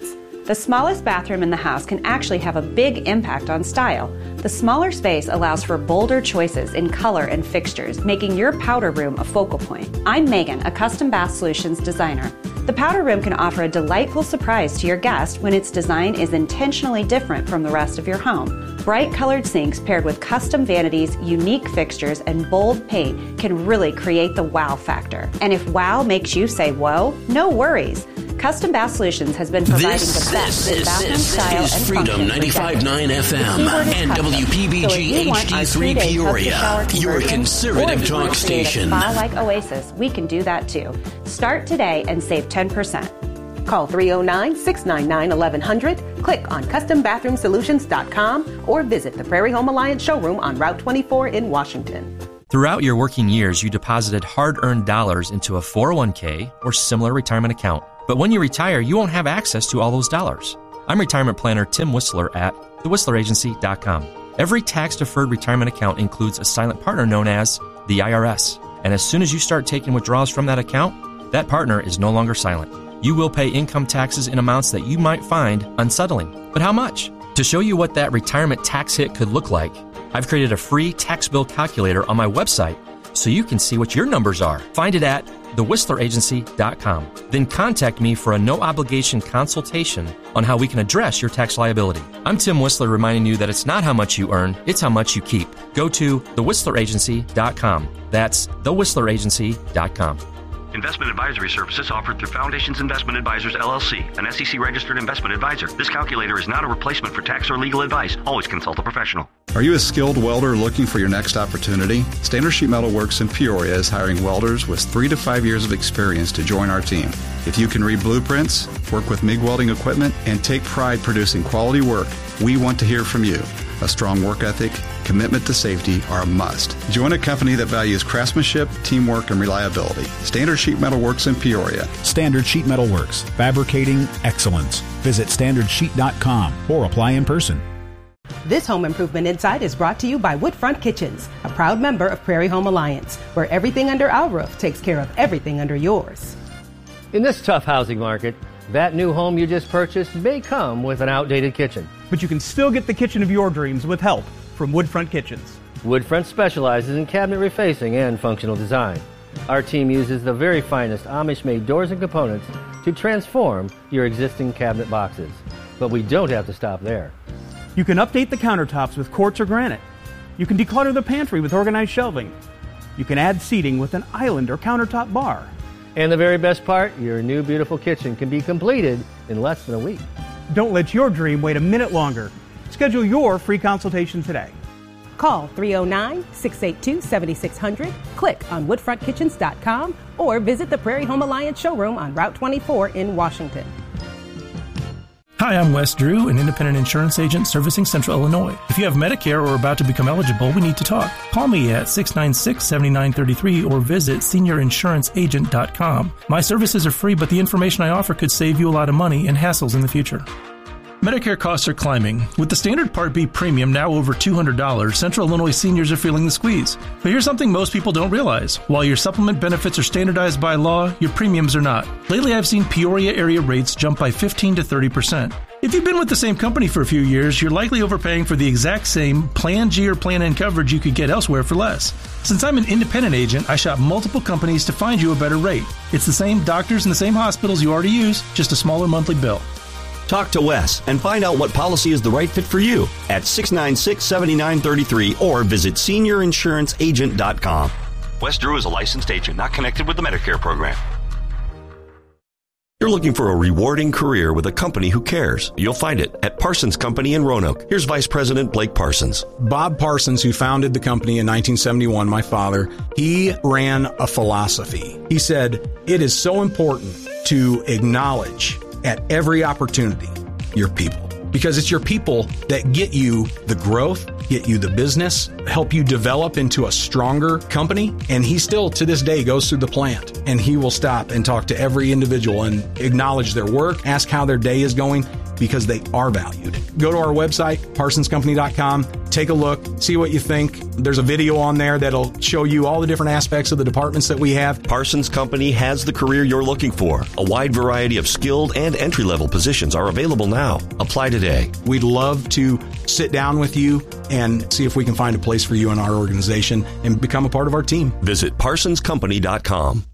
The smallest bathroom in the house can actually have a big impact on style. The smaller space allows for bolder choices in color and fixtures, making your powder room a focal point. I'm Megan, a Custom Bath Solutions designer. The powder room can offer a delightful surprise to your guest when its design is intentionally different from the rest of your home. Bright colored sinks paired with custom vanities, unique fixtures, and bold paint can really create the wow factor. And if wow makes you say whoa, no worries. Custom Bath Solutions has been providing This, the best this, in bathroom this, style is and Freedom function for ninety-five point nine decades. F M The keyword is and custom. W P B So if G you want H D our three three-day Peoria, tub to shower your conversion, conservative or if you talk want to create station. A spa-like oasis, we can do that too. Start today and save ten percent. Call three oh nine, six nine nine, eleven hundred, click on custom bathroom solutions dot com, or visit the Prairie Home Alliance showroom on Route twenty-four in Washington. Throughout your working years, you deposited hard-earned dollars into a four oh one k or similar retirement account. But when you retire, you won't have access to all those dollars. I'm retirement planner Tim Whistler at the whistler agency dot com. Every tax-deferred retirement account includes a silent partner known as the I R S. And as soon as you start taking withdrawals from that account, that partner is no longer silent. You will pay income taxes in amounts that you might find unsettling. But how much? To show you what that retirement tax hit could look like, I've created a free tax bill calculator on my website so you can see what your numbers are. Find it at the whistler agency dot com. Then contact me for a no-obligation consultation on how we can address your tax liability. I'm Tim Whistler reminding you that it's not how much you earn, it's how much you keep. Go to the whistler agency dot com. That's the whistler agency dot com. Investment advisory services offered through Foundations Investment Advisors, L L C, an S E C-registered investment advisor. This calculator is not a replacement for tax or legal advice. Always consult a professional. Are you a skilled welder looking for your next opportunity? Standard Sheet Metal Works in Peoria is hiring welders with three to five years of experience to join our team. If you can read blueprints, work with MIG welding equipment, and take pride producing quality work, we want to hear from you. A strong work ethic, commitment to safety are a must. Join a company that values craftsmanship, teamwork, and reliability. Standard Sheet Metal Works in Peoria. Standard Sheet Metal Works, fabricating excellence. Visit standard sheet dot com or apply in person. This Home Improvement Insight is brought to you by Woodfront Kitchens, a proud member of Prairie Home Alliance, where everything under our roof takes care of everything under yours. In this tough housing market, that new home you just purchased may come with an outdated kitchen. But you can still get the kitchen of your dreams with help from Woodfront Kitchens. Woodfront specializes in cabinet refacing and functional design. Our team uses the very finest Amish-made doors and components to transform your existing cabinet boxes. But we don't have to stop there. You can update the countertops with quartz or granite. You can declutter the pantry with organized shelving. You can add seating with an island or countertop bar. And the very best part, your new beautiful kitchen can be completed in less than a week. Don't let your dream wait a minute longer. Schedule your free consultation today. Call three oh nine, six eight two, seven six zero zero, click on woodfront kitchens dot com, or visit the Prairie Home Alliance showroom on Route twenty-four in Washington. Hi, I'm Wes Drew, an independent insurance agent servicing Central Illinois. If you have Medicare or are about to become eligible, we need to talk. Call me at six nine six, seven nine three three or visit senior insurance agent dot com. My services are free, but the information I offer could save you a lot of money and hassles in the future. Medicare costs are climbing. With the standard Part B premium now over two hundred dollars, Central Illinois seniors are feeling the squeeze. But here's something most people don't realize. While your supplement benefits are standardized by law, your premiums are not. Lately, I've seen Peoria area rates jump by fifteen to thirty percent. If you've been with the same company for a few years, you're likely overpaying for the exact same Plan G or Plan N coverage you could get elsewhere for less. Since I'm an independent agent, I shop multiple companies to find you a better rate. It's the same doctors and the same hospitals you already use, just a smaller monthly bill. Talk to Wes and find out what policy is the right fit for you at six nine six, seven nine three three or visit senior insurance agent dot com. Wes Drew is a licensed agent, not connected with the Medicare program. You're looking for a rewarding career with a company who cares. You'll find it at Parsons Company in Roanoke. Here's Vice President Blake Parsons. Bob Parsons, who founded the company in nineteen seventy-one, my father, he ran a philosophy. He said, it is so important to acknowledge at every opportunity your people, because it's your people that get you the growth, get you the business, help you develop into a stronger company. And he still, to this day, goes through the plant and he will stop and talk to every individual and acknowledge their work, ask how their day is going, because they are valued. Go to our website, parsons company dot com, Take a look, see what you think. There's a video on there that'll show you all the different aspects of the departments that we have. Parsons Company has the career you're looking for. A wide variety of skilled and entry-level positions are available now. Apply today. We'd love to sit down with you and see if we can find a place for you in our organization and become a part of our team. Visit parsons company dot com.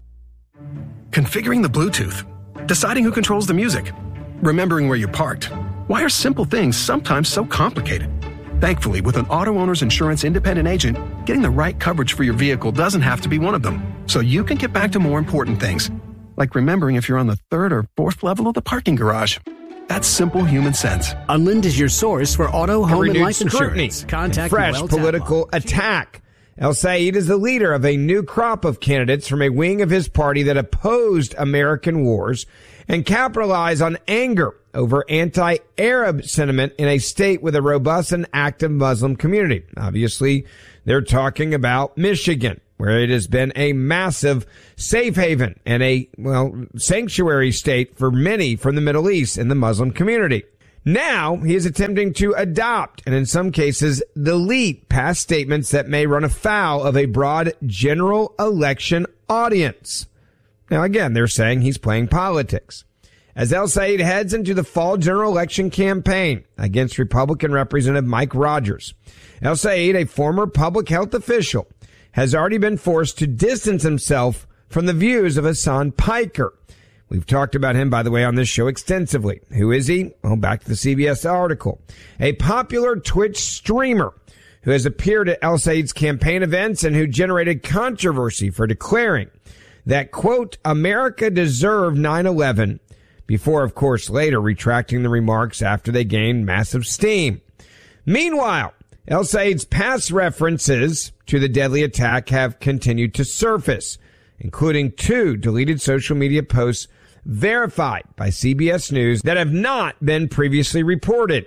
Configuring the Bluetooth, deciding who controls the music, remembering where you parked. Why are simple things sometimes so complicated? Thankfully, with an Auto Owners Insurance independent agent, getting the right coverage for your vehicle doesn't have to be one of them. So you can get back to more important things, like remembering if you're on the third or fourth level of the parking garage. That's simple human sense. Unlimited is your source for auto, home, and life insurance. Contact fresh political attack. El Sayed is the leader of a new crop of candidates from a wing of his party that opposed American wars and capitalized on anger over anti-Arab sentiment in a state with a robust and active Muslim community. Obviously, they're talking about Michigan, where it has been a massive safe haven and a, well, sanctuary state for many from the Middle East and the Muslim community. Now, he is attempting to adopt and in some cases delete past statements that may run afoul of a broad general election audience. Now, again, they're saying he's playing politics. As El Sayed heads into the fall general election campaign against Republican Representative Mike Rogers, El Sayed, a former public health official, has already been forced to distance himself from the views of Hassan Piker. We've talked about him, by the way, on this show extensively. Who is he? Well, back to the C B S article. A popular Twitch streamer who has appeared at El Sayed's campaign events and who generated controversy for declaring that, quote, America deserved nine eleven, before, of course, later retracting the remarks after they gained massive steam. Meanwhile, El Sayed's past references to the deadly attack have continued to surface, including two deleted social media posts verified by C B S News that have not been previously reported.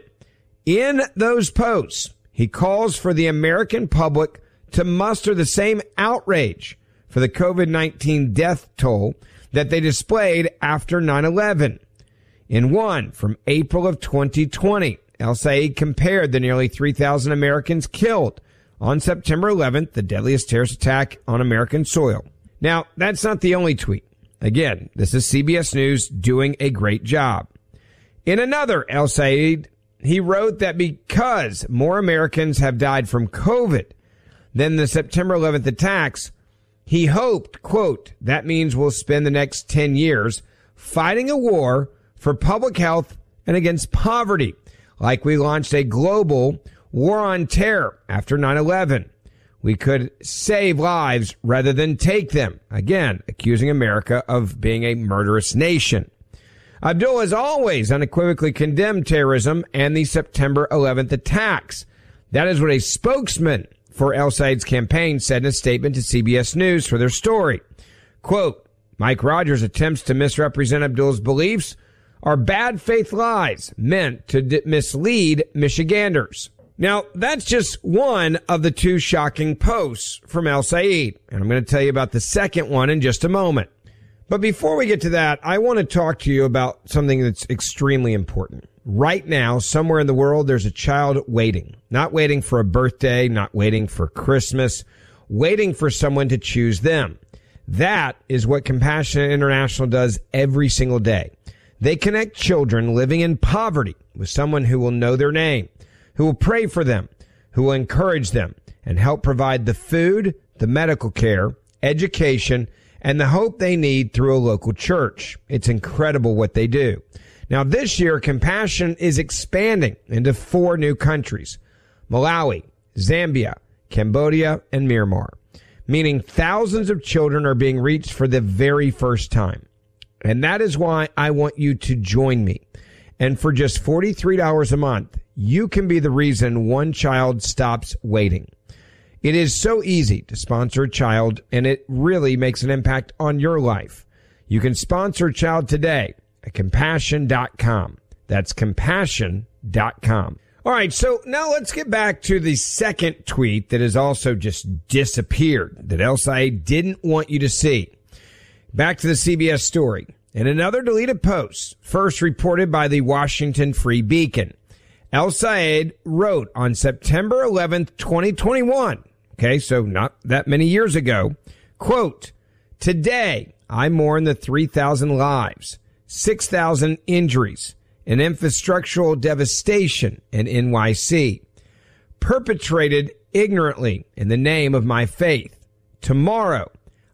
In those posts, he calls for the American public to muster the same outrage for the COVID nineteen death toll that they displayed after nine eleven. In one from April of twenty twenty, El Sayed compared the nearly three thousand Americans killed on September eleventh, the deadliest terrorist attack on American soil. Now, that's not the only tweet. Again, this is C B S News doing a great job. In another, El Sayed, he wrote that because more Americans have died from COVID than the September eleventh attacks, he hoped, quote, that means we'll spend the next ten years fighting a war for public health and against poverty, like we launched a global war on terror after nine eleven. We could save lives rather than take them. Again, accusing America of being a murderous nation. Abdul has always unequivocally condemned terrorism and the September eleventh attacks. That is what a spokesman for El Sayed's campaign said in a statement to C B S News for their story. Quote, Mike Rogers' attempts to misrepresent Abdul's beliefs are bad faith lies meant to d- mislead Michiganders. Now, that's just one of the two shocking posts from El Sayed, and I'm going to tell you about the second one in just a moment. But before we get to that, I want to talk to you about something that's extremely important. Right now, somewhere in the world, there's a child waiting. Not waiting for a birthday, not waiting for Christmas, waiting for someone to choose them. That is what Compassion International does every single day. They connect children living in poverty with someone who will know their name, who will pray for them, who will encourage them, and help provide the food, the medical care, education, and the hope they need through a local church. It's incredible what they do. Now, this year, Compassion is expanding into four new countries: Malawi, Zambia, Cambodia, and Myanmar, meaning thousands of children are being reached for the very first time. And that is why I want you to join me. And for just forty-three dollars a month, you can be the reason one child stops waiting. It is so easy to sponsor a child, and it really makes an impact on your life. You can sponsor a child today at compassion dot com. That's compassion dot com. All right, so now let's get back to the second tweet that has also just disappeared, that El Sayed didn't want you to see. Back to the C B S story. In another deleted post, first reported by the Washington Free Beacon, El-Sayed wrote on September eleventh, twenty twenty-one, okay, so not that many years ago, quote, "Today, I mourn the three thousand lives, six thousand injuries, and infrastructural devastation in N Y C, perpetrated ignorantly in the name of my faith. Tomorrow,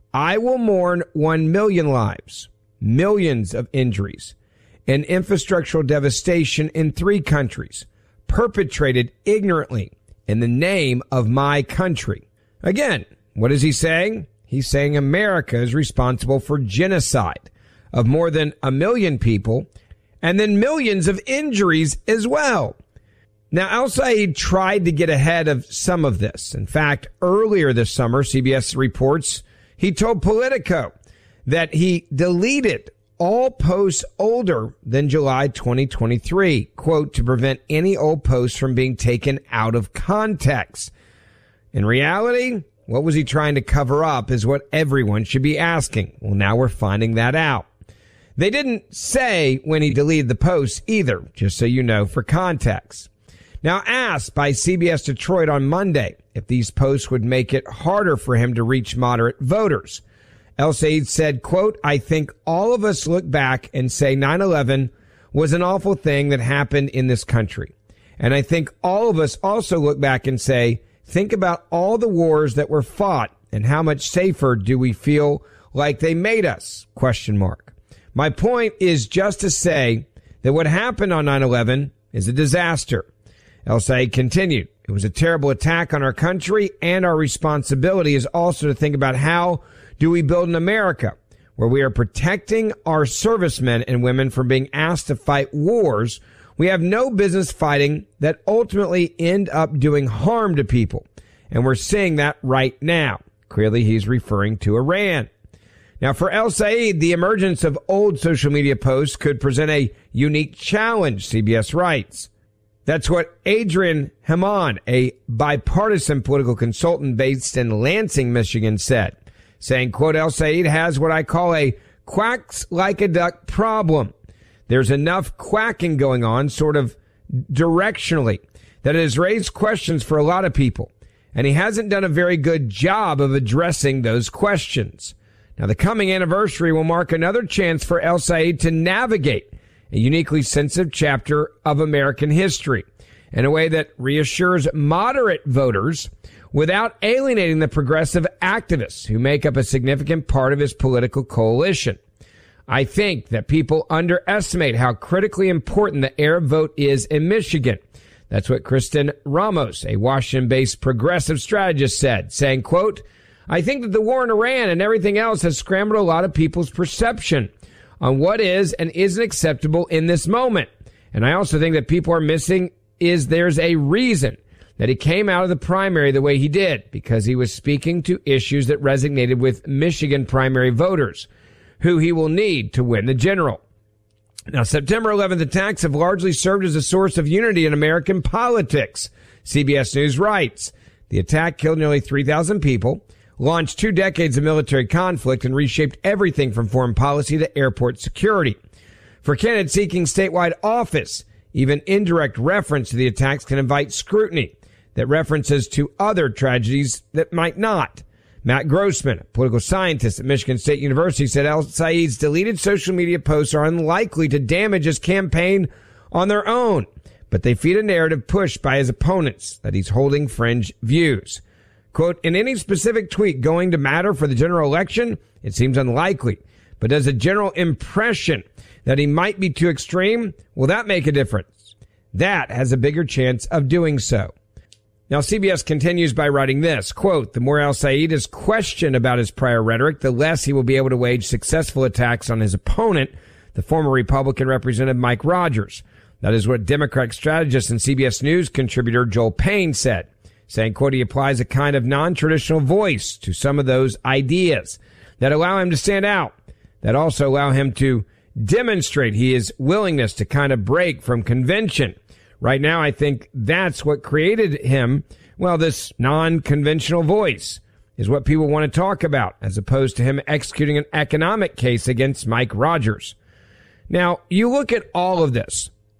I will mourn one million lives, millions of injuries, and infrastructural devastation in three countries, perpetrated ignorantly in the name of my country." Again, what is he saying? He's saying America is responsible for genocide of more than a million people and then millions of injuries as well. Now, El-Sayed tried to get ahead of some of this. In fact, earlier this summer, C B S reports, he told Politico that he deleted all posts older than July twenty twenty-three, quote, to prevent any old posts from being taken out of context. In reality, what was he trying to cover up is what everyone should be asking. Well, now we're finding that out. They didn't say when he deleted the posts either, just so you know, for context. Now, asked by C B S Detroit on Monday if these posts would make it harder for him to reach moderate voters, El-Sayed said, quote, "I think all of us look back and say nine eleven was an awful thing that happened in this country. And I think all of us also look back and say, think about all the wars that were fought and how much safer do we feel like they made us? Question mark. My point is just to say that what happened on nine eleven is a disaster." El-Sayed continued, "It was a terrible attack on our country, and our responsibility is also to think about how do we build an America where we are protecting our servicemen and women from being asked to fight wars we have no business fighting that ultimately end up doing harm to people. And we're seeing that right now." Clearly, he's referring to Iran. Now, for El-Sayed, the emergence of old social media posts could present a unique challenge, C B S writes. That's what Adrian Hamann, a bipartisan political consultant based in Lansing, Michigan, said, saying, quote, "El-Sayed has what I call a quacks like a duck problem. There's enough quacking going on sort of directionally that it has raised questions for a lot of people, and he hasn't done a very good job of addressing those questions. Now, the coming anniversary will mark another chance for El-Sayed to navigate a uniquely sensitive chapter of American history in a way that reassures moderate voters without alienating the progressive activists who make up a significant part of his political coalition. I think that people underestimate how critically important the Arab vote is in Michigan. That's what Kristen Ramos, a Washington-based progressive strategist, said, saying, quote, "I think that the war in Iran and everything else has scrambled a lot of people's perception on what is and isn't acceptable in this moment. And I also think that people are missing is there's a reason that he came out of the primary the way he did, because he was speaking to issues that resonated with Michigan primary voters, who he will need to win the general." Now, September eleventh attacks have largely served as a source of unity in American politics. C B S News writes, the attack killed nearly three thousand people, launched two decades of military conflict, and reshaped everything from foreign policy to airport security. For candidates seeking statewide office, even indirect reference to the attacks can invite scrutiny that references to other tragedies that might not. Matt Grossman, a political scientist at Michigan State University, said El-Sayed's deleted social media posts are unlikely to damage his campaign on their own, but they feed a narrative pushed by his opponents that he's holding fringe views. Quote, "In any specific tweet going to matter for the general election? It seems unlikely. But does a general impression that he might be too extreme? Will that make a difference? That has a bigger chance of doing so." Now, C B S continues by writing this, quote, "The more El-Sayed is questioned about his prior rhetoric, the less he will be able to wage successful attacks on his opponent, the former Republican Representative Mike Rogers." That is what Democratic strategist and C B S News contributor Joel Payne said, saying, quote, "He applies a kind of non-traditional voice to some of those ideas that allow him to stand out, that also allow him to demonstrate his willingness to kind of break from convention. Right now, I think that's what created him. Well, this non-conventional voice is what people want to talk about, as opposed to him executing an economic case against Mike Rogers." Now, you look at all of this,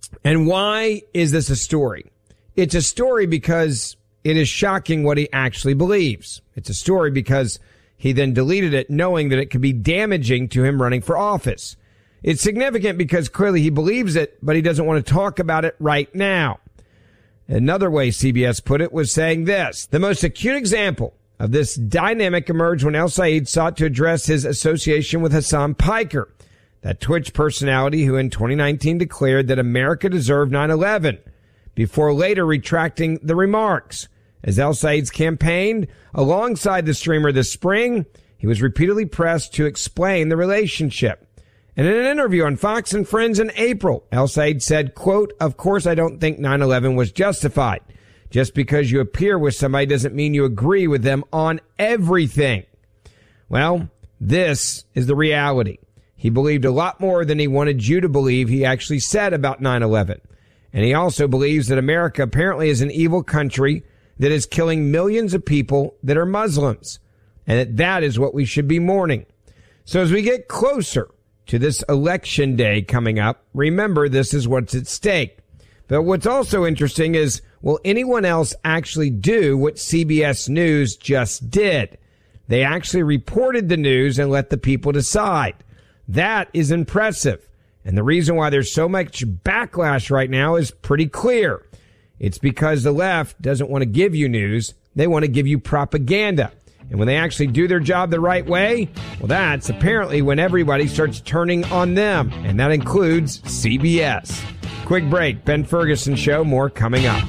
And why is this a story? It's a story because it is shocking what he actually believes. It's a story because he then deleted it knowing that it could be damaging to him running for office. It's significant because clearly he believes it, but he doesn't want to talk about it right now. Another way C B S put it was saying this: the most acute example of this dynamic emerged when El Sayed sought to address his association with Hassan Piker, that Twitch personality who in twenty nineteen declared that America deserved nine eleven, before later retracting the remarks. As El Sayed's campaigned alongside the streamer this spring, he was repeatedly pressed to explain the relationship. And in an interview on Fox and Friends in April, El Sayed said, quote, "Of course I don't think nine eleven was justified. Just because you appear with somebody doesn't mean you agree with them on everything." Well, this is the reality. He believed a lot more than he wanted you to believe he actually said about nine eleven. And he also believes that America apparently is an evil country that is killing millions of people that are Muslims, and that that is what we should be mourning. So as we get closer to this election day coming up, remember this is what's at stake. But what's also interesting is, will anyone else actually do what C B S News just did? They actually reported the news and let the people decide. That is impressive. And the reason why there's so much backlash right now is pretty clear. It's because the left doesn't want to give you news. They want to give you propaganda. And when they actually do their job the right way, well, that's apparently when everybody starts turning on them. And that includes C B S. Quick break. Ben Ferguson Show. More coming up.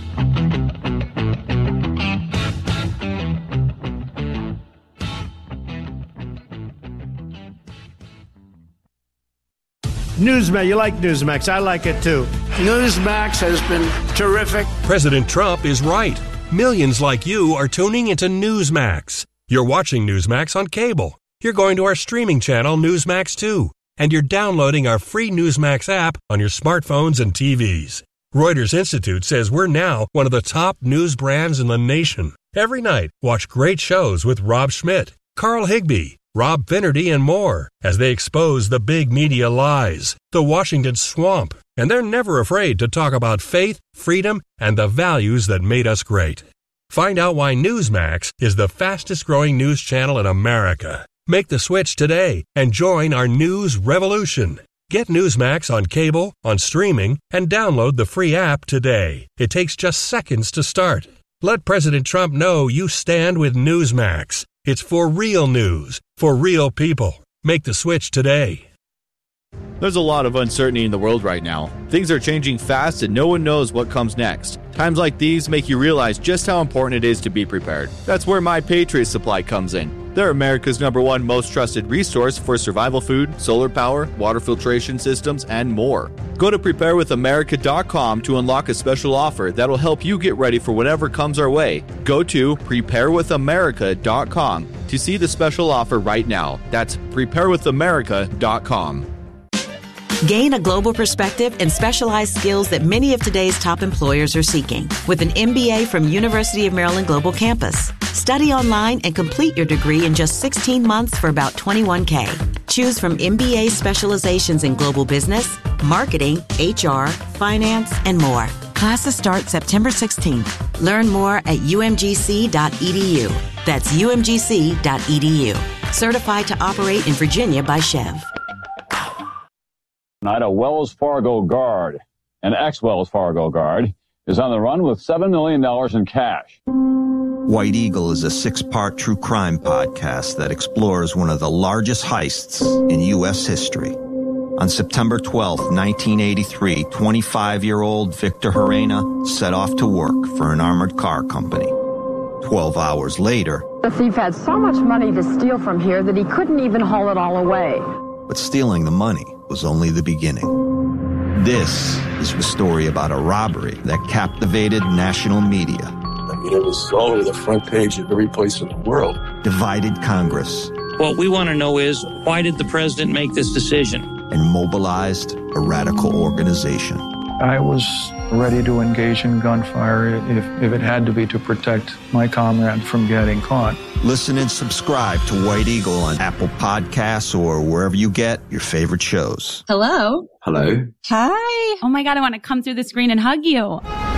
Newsmax, you like Newsmax. I like it too. Newsmax has been terrific. President Trump is right. Millions like you are tuning into Newsmax. You're watching Newsmax on cable. You're going to our streaming channel, Newsmax two. And you're downloading our free Newsmax app on your smartphones and T Vs. Reuters Institute says we're now one of the top news brands in the nation. Every night, watch great shows with Rob Schmidt, Carl Higbie, Rob Finnerty, and more as they expose the big media lies, the Washington swamp, and they're never afraid to talk about faith, freedom, and the values that made us great. Find out why Newsmax is the fastest growing news channel in America. Make the switch today and join our news revolution. Get Newsmax on cable, on streaming, and download the free app today. It takes just seconds to start. Let President Trump know you stand with Newsmax. It's for real news, for real people. Make the switch today. There's a lot of uncertainty in the world right now. Things are changing fast and no one knows what comes next. Times like these make you realize just how important it is to be prepared. That's where My Patriot Supply comes in. They're America's number one most trusted resource for survival food, solar power, water filtration systems, and more. Go to prepare with america dot com to unlock a special offer that'll help you get ready for whatever comes our way. Go to prepare with america dot com to see the special offer right now. That's prepare with america dot com. Gain a global perspective and specialized skills that many of today's top employers are seeking with an M B A from University of Maryland Global Campus. Study online and complete your degree in just sixteen months for about twenty-one thousand dollars. Choose from M B A specializations in global business, marketing, H R, finance, and more. Classes start September sixteenth. Learn more at u m g c dot e d u. That's u m g c dot e d u. Certified to operate in Virginia by Chev. Tonight, a Wells Fargo guard, an ex-Wells Fargo guard, is on the run with seven million dollars in cash. White Eagle is a six-part true crime podcast that explores one of the largest heists in U S history. On September twelfth, nineteen eighty-three, twenty-five-year-old Victor Herrera set off to work for an armored car company. Twelve hours later, the thief had so much money to steal from here that he couldn't even haul it all away. But stealing the money was only the beginning. This is the story about a robbery that captivated national media. I mean, it was all over the front page of every place in the world. Divided Congress. What we want to know is, why did the president make this decision? And mobilized a radical organization. I was ready to engage in gunfire if, if it had to be to protect my comrade from getting caught. Listen and subscribe to White Eagle on Apple Podcasts or wherever you get your favorite shows. Hello. Hello. Hi. Oh my God, I want to come through the screen and hug you.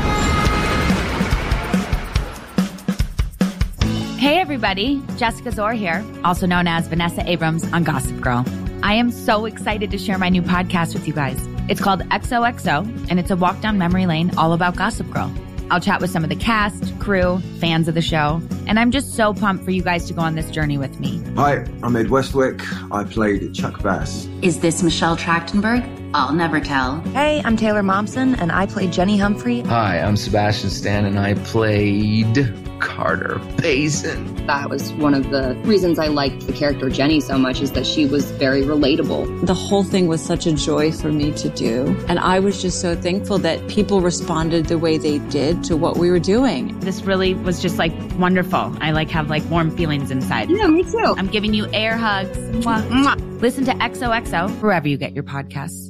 Hey everybody, Jessica Zor here, also known as Vanessa Abrams on Gossip Girl. I am so excited to share my new podcast with you guys. It's called X O X O, and it's a walk down memory lane all about Gossip Girl. I'll chat with some of the cast, crew, fans of the show, and I'm just so pumped for you guys to go on this journey with me. Hi, I'm Ed Westwick. I played Chuck Bass. Is this Michelle Trachtenberg? I'll never tell. Hey, I'm Taylor Momsen, and I played Jenny Humphrey. Hi, I'm Sebastian Stan, and I played Carter Payson. That was one of the reasons I liked the character Jenny so much, is that she was very relatable. The whole thing was such a joy for me to do. And I was just so thankful that people responded the way they did to what we were doing. This really was just like wonderful. I like have like warm feelings inside. Yeah, me too. I'm giving you air hugs. Mwah. Mwah. Listen to X O X O wherever you get your podcasts.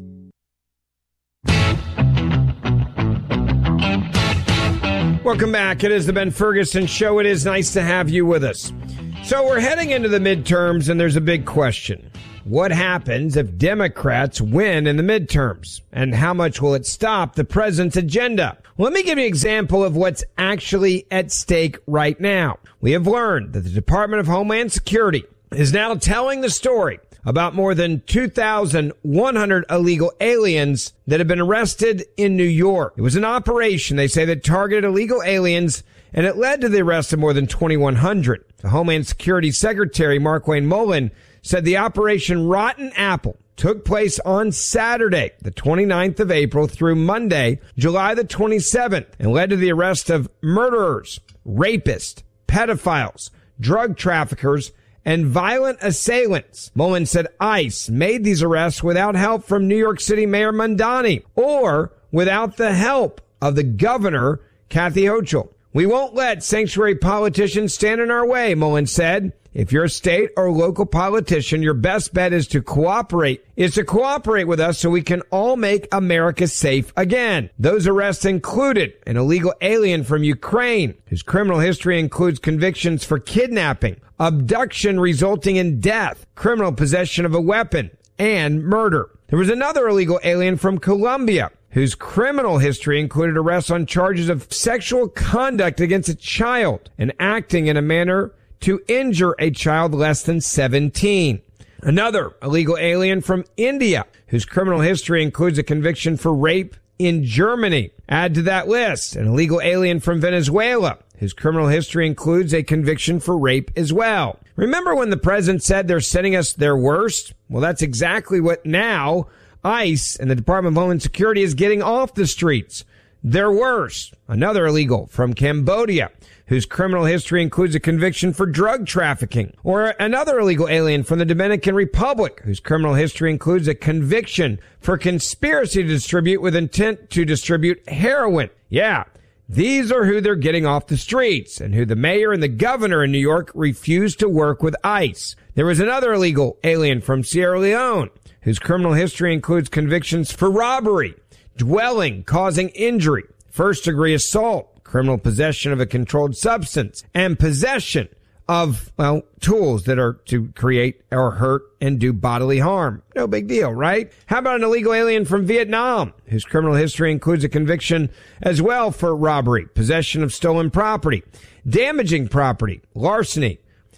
Welcome back. It is the Ben Ferguson Show. It is nice to have you with us. So we're heading into the midterms, and there's a big question. What happens if Democrats win in the midterms? And how much will it stop the president's agenda? Well, let me give you an example of what's actually at stake right now. We have learned that the Department of Homeland Security is now telling the story about more than two thousand one hundred illegal aliens that have been arrested in New York. It was an operation, they say, that targeted illegal aliens, and it led to the arrest of more than twenty-one hundred. The Homeland Security Secretary, Markwayne Mullin, said the Operation Rotten Apple took place on Saturday, the twenty-ninth of April, through Monday, July the twenty-seventh, and led to the arrest of murderers, rapists, pedophiles, drug traffickers, and violent assailants. Mullin said ICE made these arrests without help from New York City Mayor Mamdani or without the help of the governor, Kathy Hochul. We won't let sanctuary politicians stand in our way, Mullin said. If you're a state or local politician, your best bet is to cooperate, is to cooperate with us so we can all make America safe again. Those arrests included an illegal alien from Ukraine, whose criminal history includes convictions for kidnapping, abduction resulting in death, criminal possession of a weapon, and murder. There was another illegal alien from Colombia, whose criminal history included arrests on charges of sexual conduct against a child and acting in a manner to injure a child less than seventeen. Another illegal alien from India, whose criminal history includes a conviction for rape in Germany. Add to that list an illegal alien from Venezuela, whose criminal history includes a conviction for rape as well. Remember when the president said they're sending us their worst? Well, that's exactly what now ICE and the Department of Homeland Security is getting off the streets. Their worst. Another illegal from Cambodia, whose criminal history includes a conviction for drug trafficking. Or another illegal alien from the Dominican Republic, whose criminal history includes a conviction for conspiracy to distribute with intent to distribute heroin. Yeah, these are who they're getting off the streets, and who the mayor and the governor in New York refused to work with ICE. There was another illegal alien from Sierra Leone, whose criminal history includes convictions for robbery, dwelling, causing injury, first-degree assault, criminal possession of a controlled substance, and possession of, well, tools that are to create or hurt and do bodily harm. No big deal, right? How about an illegal alien from Vietnam, whose criminal history includes a conviction as well for robbery, possession of stolen property, damaging property, larceny,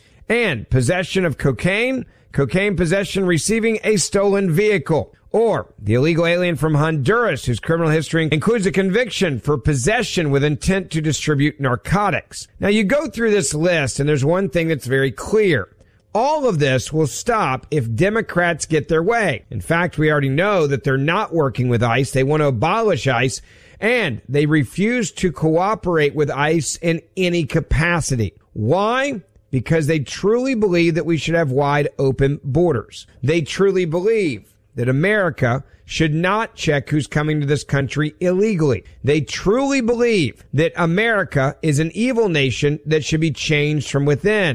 and possession of cocaine, cocaine possession receiving a stolen vehicle. Or the illegal alien from Honduras, whose criminal history includes a conviction for possession with intent to distribute narcotics. Now, you go through this list, and there's one thing that's very clear. All of this will stop if Democrats get their way. In fact, we already know that they're not working with ICE. They want to abolish ICE, and they refuse to cooperate with ICE in any capacity. Why? Because they truly believe that we should have wide open borders. They truly believe that America should not check who's coming to this country illegally. They truly believe that America is an evil nation that should be changed from within.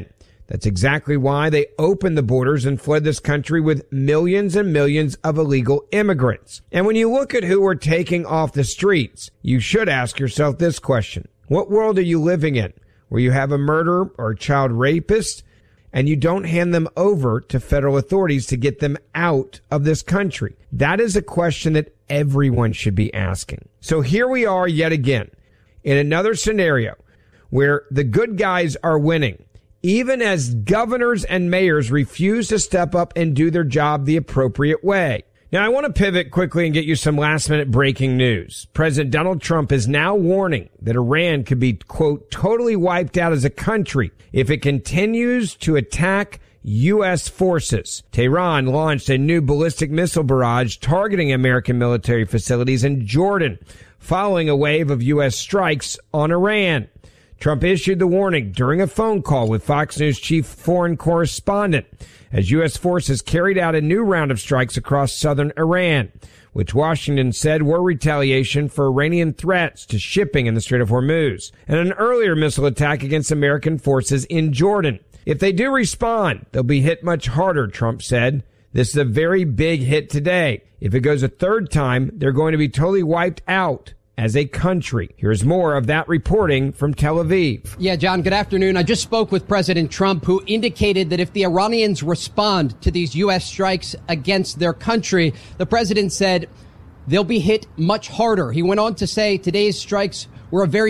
That's exactly why they opened the borders and flooded this country with millions and millions of illegal immigrants. And when you look at who we're taking off the streets, you should ask yourself this question. What world are you living in, where you have a murderer or a child rapist and you don't hand them over to federal authorities to get them out of this country? That is a question that everyone should be asking. So here we are yet again in another scenario where the good guys are winning, even as governors and mayors refuse to step up and do their job the appropriate way. Now, I want to pivot quickly and get you some last-minute breaking news. President Donald Trump is now warning that Iran could be, quote, totally wiped out as a country if it continues to attack U S forces. Tehran launched a new ballistic missile barrage targeting American military facilities in Jordan, following a wave of U S strikes on Iran. Trump issued the warning during a phone call with Fox News chief foreign correspondent as U S forces carried out a new round of strikes across southern Iran, which Washington said were retaliation for Iranian threats to shipping in the Strait of Hormuz, and an earlier missile attack against American forces in Jordan. If they do respond, they'll be hit much harder, Trump said. This is a very big hit today. If it goes a third time, they're going to be totally wiped out as a country. Here's more of that reporting from Tel Aviv. Yeah, John, good afternoon. I just spoke with President Trump, who indicated that if the Iranians respond to these U S strikes against their country, the president said they'll be hit much harder. He went on to say today's strikes were a very